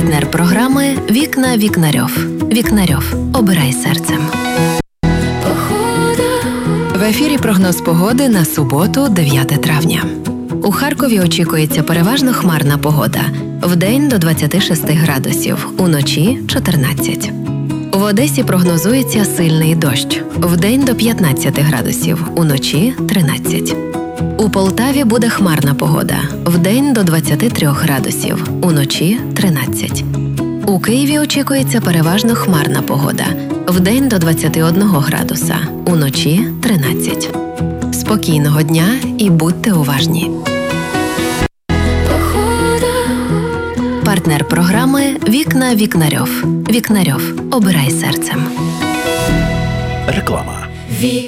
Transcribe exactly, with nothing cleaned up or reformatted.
Партнер програми «Вікна Вікнарьов». Вікнарьов. Обирай серцем. В ефірі прогноз погоди на суботу, дев'яте травня. У Харкові очікується переважно хмарна погода. Вдень до двадцяти шести градусів, уночі – чотирнадцять. В Одесі прогнозується сильний дощ. Вдень до п'ятнадцяти градусів, уночі – тринадцять. У Полтаві буде хмарна погода. Вдень до двадцяти трьох градусів, уночі – тринадцять. У Києві очікується переважно хмарна погода. Вдень до двадцяти одного градуса, уночі – тринадцять. Спокійного дня і будьте уважні. Партнер програми «Вікна Вікнарьов». Вікнарьов. Обирай серцем. Реклама.